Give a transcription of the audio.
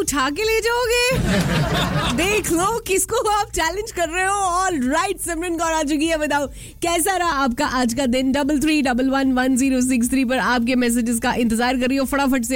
उठा के ले जाओगे? देख लो किसको आप चैलेंज कर रहे हो. ऑल राइट, सिमरन कौर आ चुकी है. बताओ कैसा रहा आपका आज का दिन. 33111063 पर आपके मैसेजेस का इंतजार कर रही हो. फटाफट से